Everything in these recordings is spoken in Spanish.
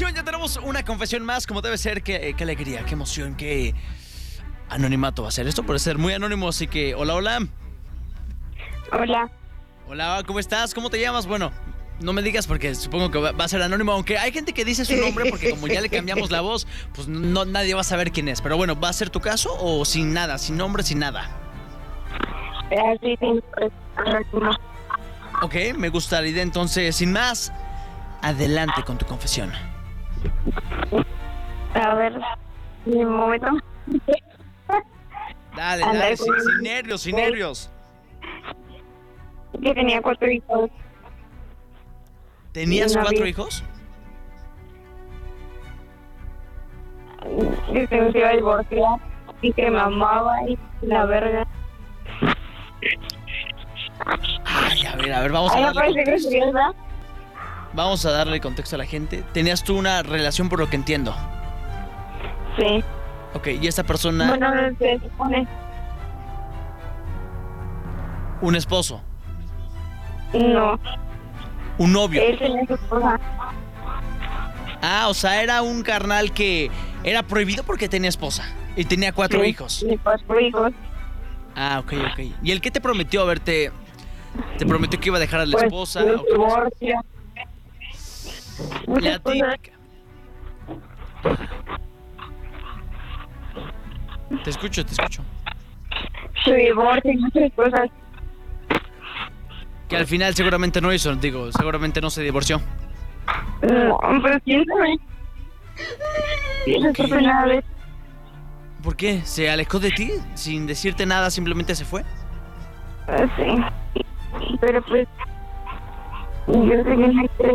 atención, ya tenemos una confesión más, como debe ser. Qué alegría, qué emoción, qué anonimato va a ser. Esto puede ser muy anónimo, así que hola, hola. Hola. Hola, ¿cómo estás? ¿Cómo te llamas? Bueno, no me digas porque supongo que va a ser anónimo, aunque hay gente que dice su nombre porque como ya le cambiamos la voz, pues no, nadie va a saber quién es. Pero bueno, ¿va a ser tu caso o sin nada, sin nombre, sin nada? Sí, pues, Ok, me gusta la idea, entonces, sin más, adelante con tu confesión. a ver, un momento. Dale, Anda, dale, pues, sin nervios, sin nervios. Yo tenía 4 hijos. ¿Tenías No 4 había- hijos? Y que me iba a divorciar y que me amaba y la verga. Ay, a ver, vamos a Ay, no darle parece que contexto. es verdad. Vamos a darle contexto a la gente. Tenías tú una relación por lo que entiendo. Sí. Ok, y esta persona, Bueno, se supone. un esposo, No. un novio. Él tenía su esposa. Ah, o sea, era un carnal que era prohibido porque tenía esposa y tenía 4 Sí, hijos. Y 4 hijos. Ah, ok. ¿Y el qué te prometió? A ver, te prometió que iba a dejar a la Pues, esposa. un ¿O qué? divorcio. La Muchas cosas. típica. Te escucho. Su divorcio y muchas cosas. Que al final seguramente no hizo, digo, seguramente no se divorció. No, pero quién sabe. No Ok. supe nada de eso. ¿Por qué? ¿Se alejó de ti? Sin decirte nada, simplemente se fue. Sí. Pero pues, yo sé que no quiero.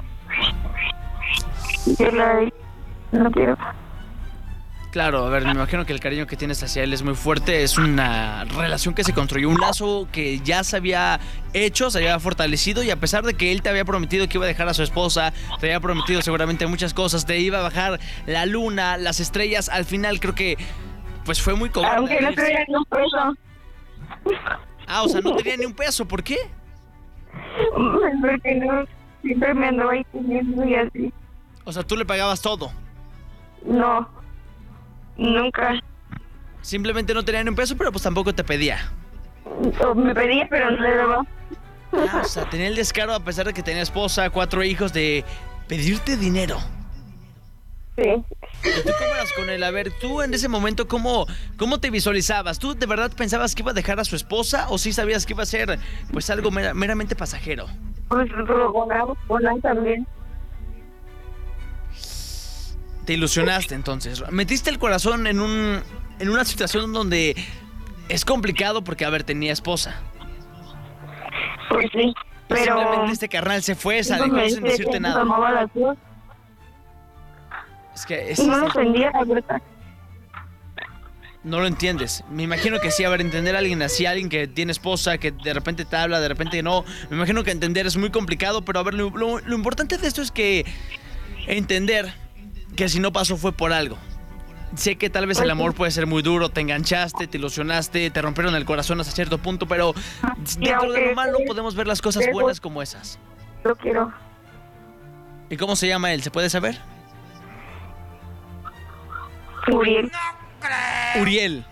Yo no quiero. Claro, a ver, me imagino que el cariño que tienes hacia él es muy fuerte. Es una relación que se construyó, un lazo que ya se había hecho, se había fortalecido. Y a pesar de que él te había prometido que iba a dejar a su esposa, te había prometido seguramente muchas cosas, te iba a bajar la luna, las estrellas, al final creo que pues fue muy cobarde. Aunque no irse. tuviera ni un peso. Ah, o sea, no tenía ni un peso, ¿por qué? Porque no, siempre me andaba ahí teniendo y así. O sea, tú le pagabas todo. No, nunca. Simplemente no tenía ni un peso, pero pues tampoco te pedía. O me pedía, pero no le daba. Ah, o sea, tenía el descaro, a pesar de que tenía esposa, 4 hijos, de pedirte dinero. Sí. ¿Y tú cómo eras con él? A ver, tú en ese momento, ¿cómo te visualizabas? ¿Tú de verdad pensabas que iba a dejar a su esposa o sí sabías que iba a ser pues algo meramente pasajero? Pues con él también. Te ilusionaste entonces. Metiste el corazón en una situación donde es complicado porque, a ver, tenía esposa. Pues sí, Y pero... simplemente este carnal se fue, se Pues alejó me sin dice decirte que nada. tomaba las dos Es que y no lo entendía, la verdad. no lo entiendes. Me imagino que sí, a ver, entender a alguien así, alguien que tiene esposa, que de repente te habla, de repente no. Me imagino que entender es muy complicado, pero a ver, lo importante de esto es que entender que si no pasó fue por algo. Sé que tal vez el amor puede ser muy duro, te enganchaste, te ilusionaste, te rompieron el corazón hasta cierto punto, pero dentro de lo malo podemos ver las cosas buenas como esas. Lo quiero. ¿Y cómo se llama él? ¿Se puede saber? Uriel. Uriel.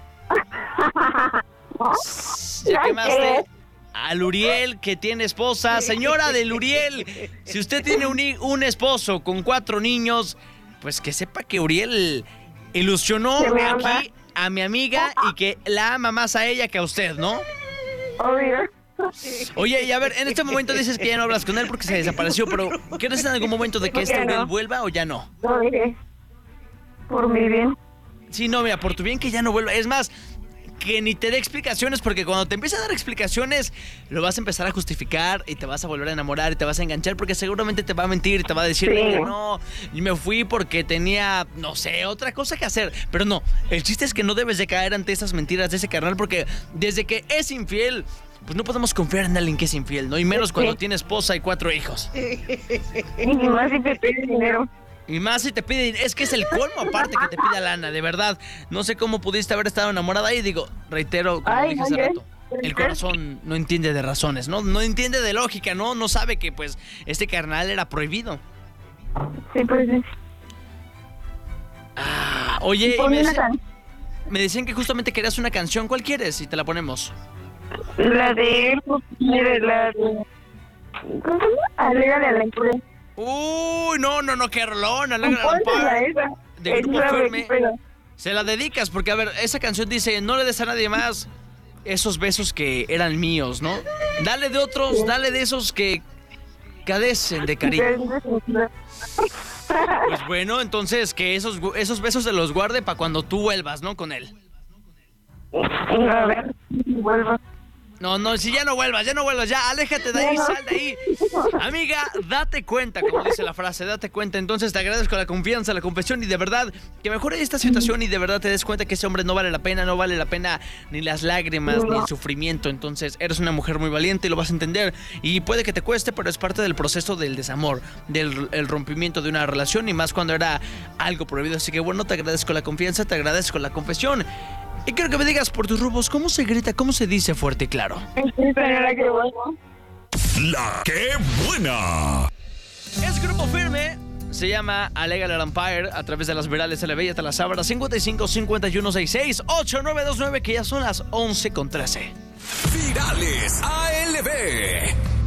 Ya quemaste al Uriel que tiene esposa. Señora del Uriel, si usted tiene un esposo con 4 niños, pues que sepa que Uriel ilusionó Que me ama. aquí a mi amiga y que la ama más a ella que a usted, ¿no? Obvio. Oye, y a ver, en este momento dices que ya no hablas con él porque se desapareció, pero ¿quieres en algún momento de que este Ya no. Uriel vuelva o ya no? Lo dije. Por mi bien. Sí, no, mira, por tu bien que ya no vuelva. Es más, que ni te dé explicaciones, porque cuando te empieza a dar explicaciones, lo vas a empezar a justificar y te vas a volver a enamorar y te vas a enganchar porque seguramente te va a mentir y te va a decir Sí. que no, y me fui porque tenía, no sé, otra cosa que hacer. Pero no, el chiste es que no debes de caer ante esas mentiras de ese carnal porque desde que es infiel, pues no podemos confiar en alguien que es infiel, ¿no? Y menos cuando tiene esposa y 4 hijos. Y más si te pide dinero. Y más si te pide, es que es el colmo aparte que te pida lana, de verdad. No sé cómo pudiste haber estado enamorada y digo, reitero, como Ay, dije no, hace ya. rato, el corazón no entiende de razones, ¿no? No entiende de lógica, ¿no? No sabe que pues este carnal era prohibido. Sí, pues sí. Oye, y Ponme una canción. me decían que justamente querías una canción. ¿Cuál quieres? Y te la ponemos. La de... la de... ¿Cómo se llama? Alegre de Aventura. Uy, no, qué rolón. Alegre Pónsela Lampard. esa. De Grupo Es Firme. pero... Se la dedicas porque, a ver, esa canción dice: no le des a nadie más esos besos que eran míos, ¿no? Dale de otros, dale de esos que cadecen de cariño. Pues bueno, entonces que esos besos se los guarde para cuando tú vuelvas, ¿no? Con él. A ver, vuelvo. No, si ya no vuelvas, ya, aléjate de ahí, Ya no. sal de ahí. Amiga, date cuenta, como dice la frase, date cuenta. Entonces te agradezco la confianza, la confesión y de verdad que mejore esta situación y de verdad te des cuenta que ese hombre no vale la pena ni las lágrimas, ni el sufrimiento. Entonces eres una mujer muy valiente y lo vas a entender. Y puede que te cueste, pero es parte del proceso del desamor, el rompimiento de una relación y más cuando era algo prohibido. Así que bueno, te agradezco la confianza, te agradezco la confesión. Y quiero que me digas por tus robos, ¿cómo se grita, cómo se dice fuerte y claro? Espera que vuelvo. La que buena. Es Grupo Firme. Se llama Alegre Empire a través de las virales LB y hasta las sábanas 55 51 66 8929, que ya son las 11:13. Virales ALB.